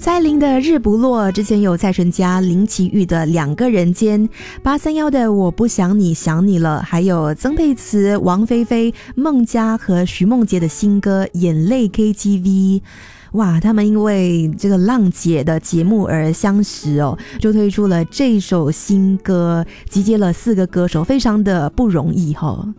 蔡琳的日不落，之前有蔡淳佳、林奇煜的两个人间，831的我不想你想你了，还有曾沛慈、王菲菲、孟佳和徐梦洁的新歌眼泪 KTV。哇，他们因为这个浪姐的节目而相识哦，就推出了这首新歌，集结了4个歌手，非常的不容易哦。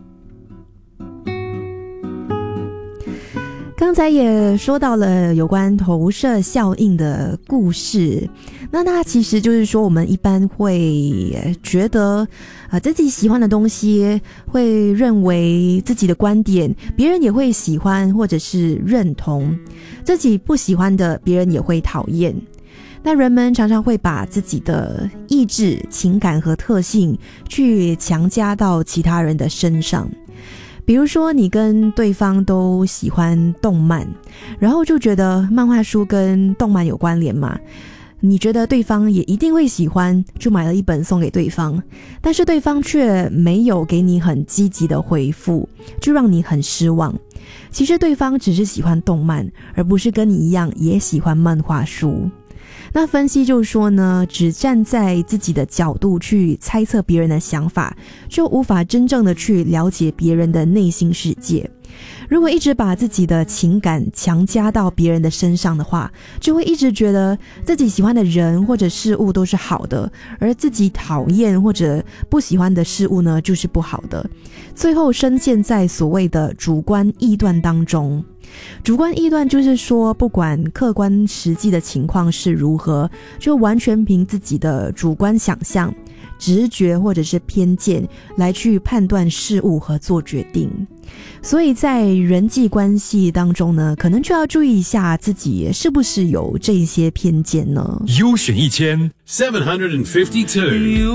刚才也说到了有关投射效应的故事，那它其实就是说我们一般会觉得自己喜欢的东西，会认为自己的观点别人也会喜欢或者是认同，自己不喜欢的别人也会讨厌。那人们常常会把自己的意志、情感和特性去强加到其他人的身上。比如说你跟对方都喜欢动漫，然后就觉得漫画书跟动漫有关联嘛，你觉得对方也一定会喜欢，就买了一本送给对方，但是对方却没有给你很积极的回复，就让你很失望。其实对方只是喜欢动漫，而不是跟你一样也喜欢漫画书。那分析就说呢，只站在自己的角度去猜测别人的想法，就无法真正的去了解别人的内心世界。如果一直把自己的情感强加到别人的身上的话，就会一直觉得自己喜欢的人或者事物都是好的，而自己讨厌或者不喜欢的事物呢，就是不好的。最后深陷在所谓的主观臆断当中。主观臆断就是说，不管客观实际的情况是如何，就完全凭自己的主观想象、直觉或者是偏见来去判断事物和做决定。所以在人际关系当中呢，可能就要注意一下自己是不是有这些偏见呢？ 优选1000 752